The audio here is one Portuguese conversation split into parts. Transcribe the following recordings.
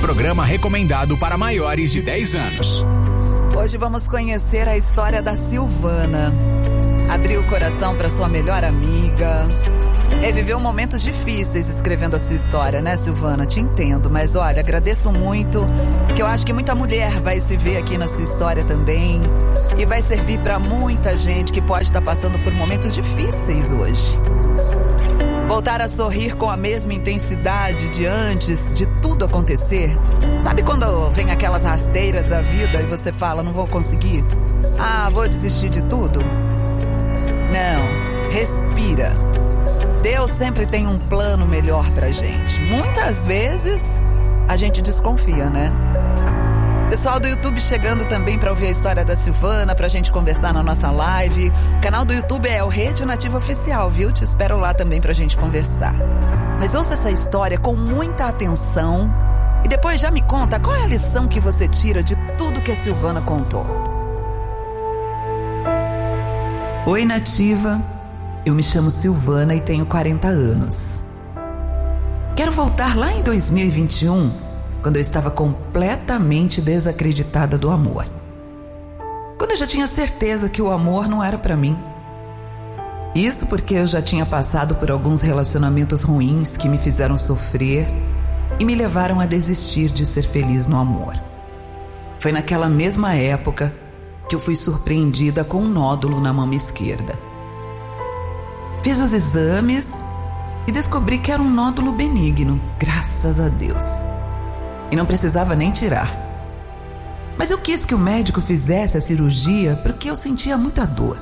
Programa recomendado para maiores de 10 anos. Hoje vamos conhecer a história da Silvana. Abriu o coração para sua melhor amiga. Reviveu momentos difíceis escrevendo a sua história, né, Silvana? Te entendo, mas olha, agradeço muito, porque eu acho que muita mulher vai se ver aqui na sua história também. E vai servir para muita gente que pode estar passando por momentos difíceis hoje. Voltar a sorrir com a mesma intensidade de antes de tudo acontecer. Sabe quando vem aquelas rasteiras da vida e você fala, não vou conseguir? Ah, vou desistir de tudo? Não, respira. Deus sempre tem um plano melhor pra gente. Muitas vezes a gente desconfia, né? Pessoal do YouTube chegando também pra ouvir a história da Silvana, pra gente conversar na nossa live. O canal do YouTube é o Rede Nativa Oficial, viu? Te espero lá também pra gente conversar. Mas ouça essa história com muita atenção e depois já me conta qual é a lição que você tira de tudo que a Silvana contou. Oi, Nativa. Eu me chamo Silvana e tenho 40 anos. Quero voltar lá em 2021, quando eu estava completamente desacreditada do amor. Quando eu já tinha certeza que o amor não era para mim. Isso porque eu já tinha passado por alguns relacionamentos ruins que me fizeram sofrer e me levaram a desistir de ser feliz no amor. Foi naquela mesma época que eu fui surpreendida com um nódulo na mama esquerda. Fiz os exames e descobri que era um nódulo benigno, graças a Deus. E não precisava nem tirar. Mas eu quis que o médico fizesse a cirurgia porque eu sentia muita dor.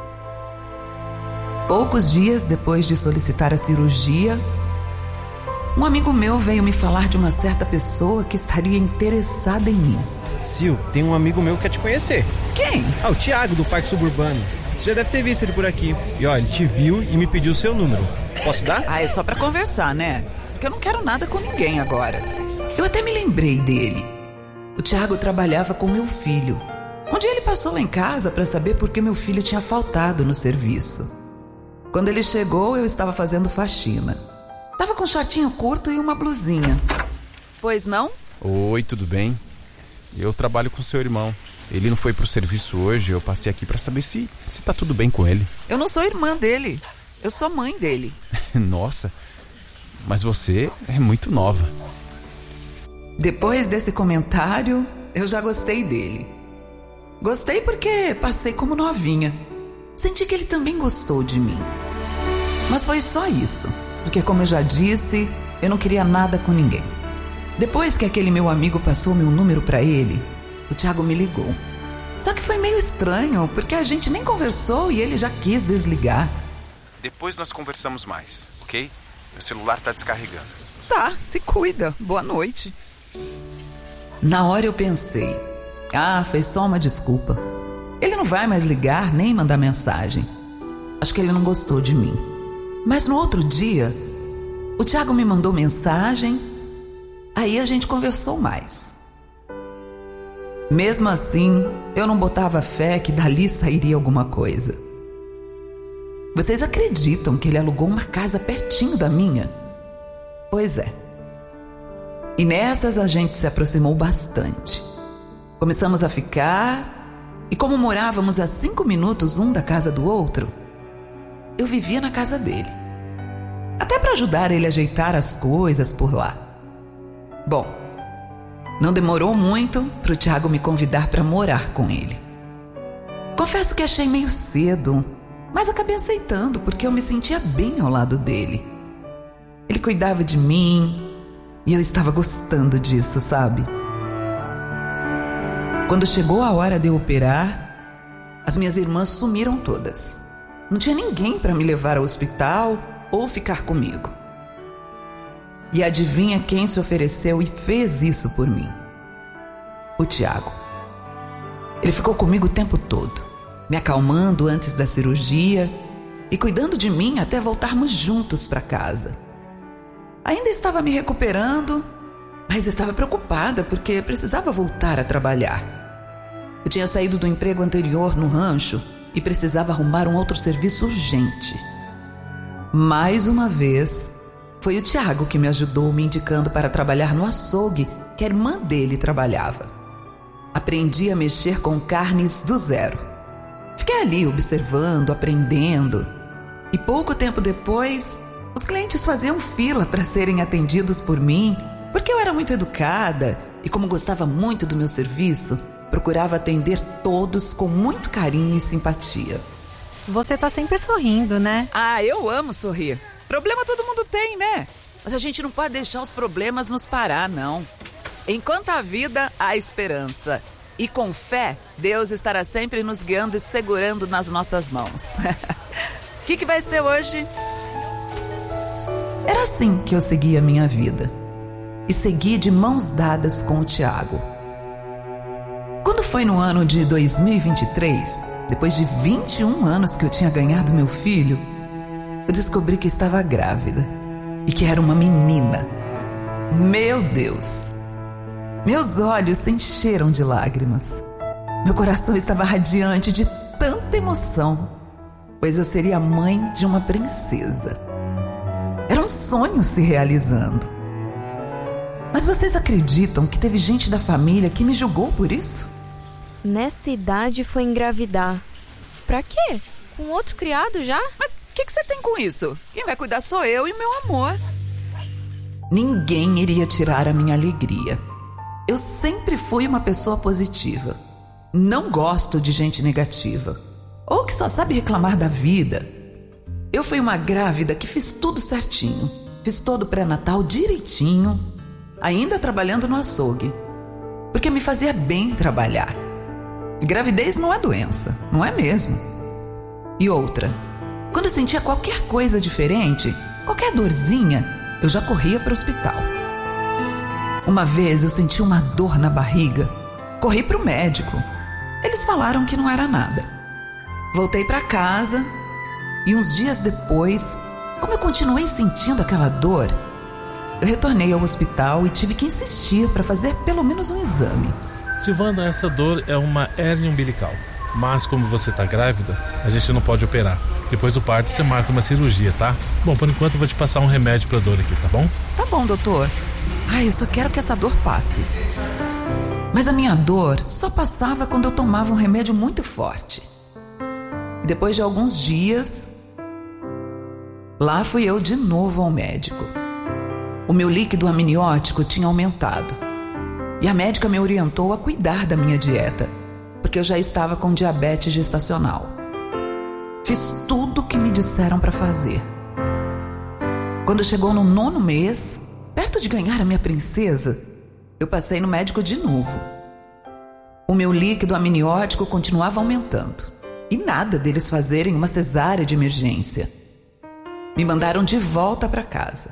Poucos dias depois de solicitar a cirurgia, um amigo meu veio me falar de uma certa pessoa que estaria interessada em mim. Sil, tem um amigo meu que quer te conhecer. Quem? O Thiago, do Parque Suburbano. Você já deve ter visto ele por aqui. E ó, ele te viu e me pediu o seu número. Posso dar? É só pra conversar, né? Porque eu não quero nada com ninguém agora. Eu até me lembrei dele. O Thiago trabalhava com meu filho. Um dia ele passou lá em casa pra saber por que meu filho tinha faltado no serviço. Quando ele chegou, eu estava fazendo faxina. Tava com um shortinho curto e uma blusinha. Pois não? Oi, tudo bem? Eu trabalho com seu irmão. Ele não foi pro serviço hoje, eu passei aqui pra saber se tá tudo bem com ele. Eu não sou irmã dele, eu sou mãe dele. Nossa, mas você é muito nova. Depois desse comentário, eu já gostei dele. Gostei porque passei como novinha. Senti que ele também gostou de mim. Mas foi só isso, porque como eu já disse, eu não queria nada com ninguém. Depois que aquele meu amigo passou meu número pra ele, o Thiago me ligou. Só que foi meio estranho, porque a gente nem conversou e ele já quis desligar. Depois nós conversamos mais, ok? Meu celular tá descarregando. Tá, se cuida. Boa noite. Na hora eu pensei, foi só uma desculpa. Ele não vai mais ligar nem mandar mensagem. Acho que ele não gostou de mim. Mas no outro dia, o Thiago me mandou mensagem. Aí a gente conversou mais. Mesmo assim, eu não botava fé que dali sairia alguma coisa. Vocês acreditam que ele alugou uma casa pertinho da minha? Pois é. E nessas a gente se aproximou bastante. Começamos a ficar, e como morávamos a 5 minutos um da casa do outro, eu vivia na casa dele. Até para ajudar ele a ajeitar as coisas por lá. Bom, não demorou muito pro Thiago me convidar para morar com ele. Confesso que achei meio cedo, mas acabei aceitando porque eu me sentia bem ao lado dele. Ele cuidava de mim e eu estava gostando disso, sabe? Quando chegou a hora de eu operar, as minhas irmãs sumiram todas. Não tinha ninguém para me levar ao hospital ou ficar comigo. E adivinha quem se ofereceu e fez isso por mim? O Thiago. Ele ficou comigo o tempo todo, me acalmando antes da cirurgia e cuidando de mim até voltarmos juntos para casa. Ainda estava me recuperando, mas estava preocupada porque precisava voltar a trabalhar. Eu tinha saído do emprego anterior no rancho e precisava arrumar um outro serviço urgente. Mais uma vez, foi o Thiago que me ajudou, me indicando para trabalhar no açougue que a irmã dele trabalhava. Aprendi a mexer com carnes do zero. Fiquei ali observando, aprendendo. E pouco tempo depois, os clientes faziam fila para serem atendidos por mim, porque eu era muito educada e, como gostava muito do meu serviço, procurava atender todos com muito carinho e simpatia. Você tá sempre sorrindo, né? Ah, eu amo sorrir. Problema todo mundo tem, né? Mas a gente não pode deixar os problemas nos parar, não. Enquanto há vida, há esperança. E com fé, Deus estará sempre nos guiando e segurando nas nossas mãos. O que vai ser hoje? Era assim que eu seguia a minha vida. E segui de mãos dadas com o Tiago. Quando foi no ano de 2023, depois de 21 anos que eu tinha ganhado meu filho, eu descobri que estava grávida e que era uma menina. Meu Deus! Meus olhos se encheram de lágrimas. Meu coração estava radiante de tanta emoção, pois eu seria a mãe de uma princesa. Era um sonho se realizando. Mas vocês acreditam que teve gente da família que me julgou por isso? Nessa idade foi engravidar. Pra quê? Com outro criado já? Mas o que você tem com isso? Quem vai cuidar sou eu e meu amor. Ninguém iria tirar a minha alegria. Eu sempre fui uma pessoa positiva. Não gosto de gente negativa, ou que só sabe reclamar da vida. Eu fui uma grávida que fiz tudo certinho. Fiz todo o pré-natal direitinho, ainda trabalhando no açougue, porque me fazia bem trabalhar. Gravidez não é doença, não é mesmo? E outra, quando eu sentia qualquer coisa diferente, qualquer dorzinha, eu já corria para o hospital. Uma vez eu senti uma dor na barriga, corri para o médico. Eles falaram que não era nada. Voltei para casa e uns dias depois, como eu continuei sentindo aquela dor, eu retornei ao hospital e tive que insistir para fazer pelo menos um exame. Silvana, essa dor é uma hérnia umbilical. Mas como você está grávida, a gente não pode operar. Depois do parto você marca uma cirurgia, tá? Bom, por enquanto eu vou te passar um remédio pra dor aqui, tá bom? Tá bom, doutor. Ai, eu só quero que essa dor passe. Mas a minha dor só passava quando eu tomava um remédio muito forte. E depois de alguns dias, lá fui eu de novo ao médico. O meu líquido amniótico tinha aumentado. E a médica me orientou a cuidar da minha dieta, porque eu já estava com diabetes gestacional. Fiz tudo o que me disseram para fazer. Quando chegou no 9º mês, perto de ganhar a minha princesa, eu passei no médico de novo. O meu líquido amniótico continuava aumentando. E nada deles fazerem uma cesárea de emergência. Me mandaram de volta para casa.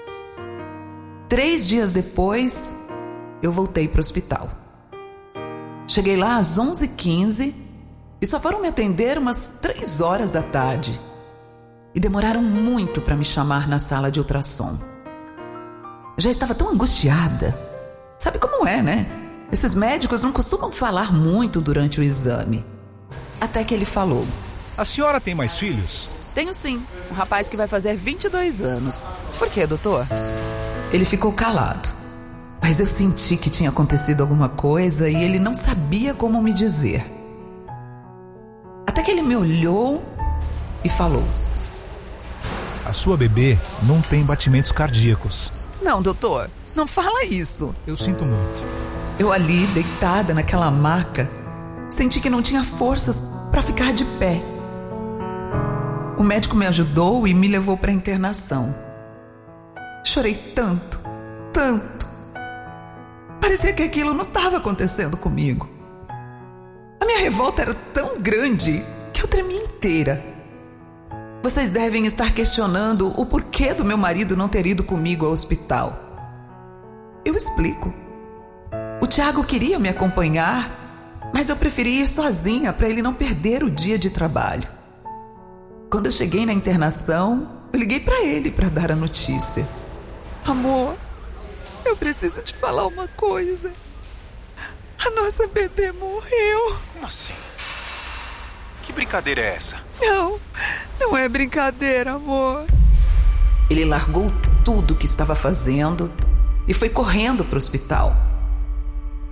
3 dias depois, eu voltei para o hospital. Cheguei lá às 11h15 e só foram me atender umas 3 horas da tarde. E demoraram muito para me chamar na sala de ultrassom. Eu já estava tão angustiada. Sabe como é, né? Esses médicos não costumam falar muito durante o exame. Até que ele falou: A senhora tem mais filhos? Tenho sim, um rapaz que vai fazer 22 anos. Por quê, doutor? Ele ficou calado. Mas eu senti que tinha acontecido alguma coisa e ele não sabia como me dizer. Até que ele me olhou e falou: A sua bebê não tem batimentos cardíacos. Não, doutor, não fala isso. Eu sinto muito. Eu ali, deitada naquela maca, senti que não tinha forças para ficar de pé. O médico me ajudou e me levou para a internação. Chorei tanto, tanto. Parecia que aquilo não estava acontecendo comigo. A minha revolta era tão grande que eu tremia inteira. Vocês devem estar questionando o porquê do meu marido não ter ido comigo ao hospital. Eu explico. O Tiago queria me acompanhar, mas eu preferi ir sozinha para ele não perder o dia de trabalho. Quando eu cheguei na internação, eu liguei para ele para dar a notícia. Amor, eu preciso te falar uma coisa. A nossa bebê morreu. Como assim? Que brincadeira é essa? Não é brincadeira, amor. Ele largou tudo o que estava fazendo e foi correndo para o hospital.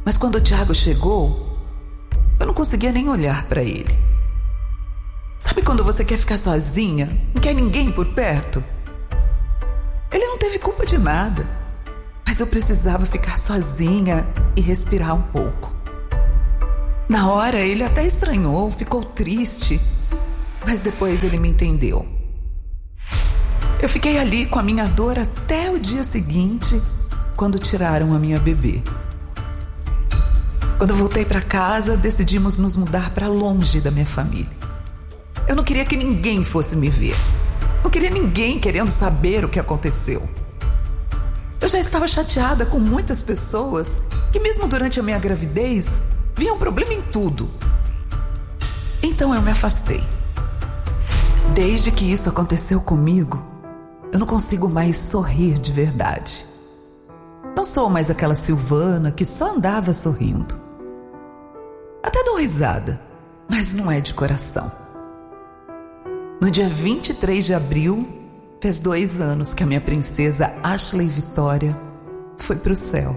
Mas quando o Tiago chegou, eu não conseguia nem olhar para ele. Sabe quando você quer ficar sozinha, não quer ninguém por perto? Ele não teve culpa de nada, mas eu precisava ficar sozinha e respirar um pouco. Na hora ele até estranhou, ficou triste, mas depois ele me entendeu. Eu fiquei ali com a minha dor até o dia seguinte, quando tiraram a minha bebê. Quando eu voltei para casa, decidimos nos mudar para longe da minha família. Eu não queria que ninguém fosse me ver. Não queria ninguém querendo saber o que aconteceu. Eu já estava chateada com muitas pessoas que, mesmo durante a minha gravidez, viam problema em tudo. Então eu me afastei. Desde que isso aconteceu comigo, eu não consigo mais sorrir de verdade. Não sou mais aquela Silvana que só andava sorrindo. Até dou risada, mas não é de coração. No dia 23 de abril, fez 2 anos que a minha princesa Ashley Vitória foi para o céu.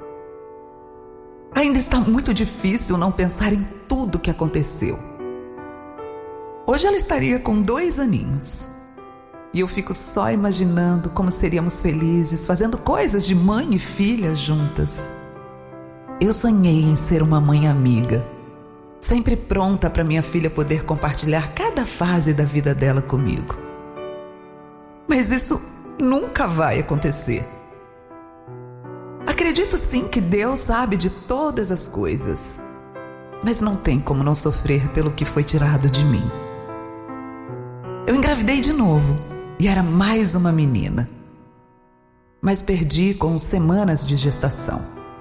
Ainda está muito difícil não pensar em tudo que aconteceu. Hoje ela estaria com 2 aninhos. E eu fico só imaginando como seríamos felizes fazendo coisas de mãe e filha juntas. Eu sonhei em ser uma mãe amiga, sempre pronta para minha filha poder compartilhar cada fase da vida dela comigo. Mas isso nunca vai acontecer. Acredito sim que Deus sabe de todas as coisas, mas não tem como não sofrer pelo que foi tirado de mim. Eu engravidei de novo. E era mais uma menina. Mas perdi com semanas de gestação.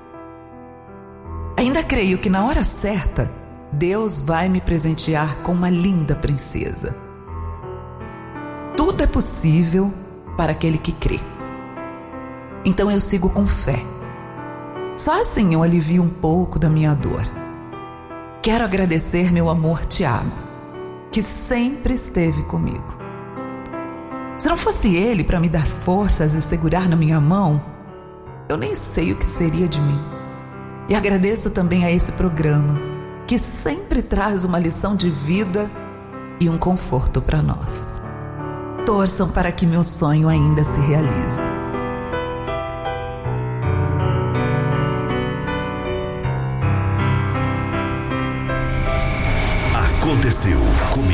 Ainda creio que na hora certa, Deus vai me presentear com uma linda princesa. Tudo é possível para aquele que crê. Então eu sigo com fé. Só assim eu alivio um pouco da minha dor. Quero agradecer meu amor Tiago, que sempre esteve comigo. Se não fosse ele para me dar forças e segurar na minha mão, eu nem sei o que seria de mim. E agradeço também a esse programa, que sempre traz uma lição de vida e um conforto para nós. Torçam para que meu sonho ainda se realize. Aconteceu comigo.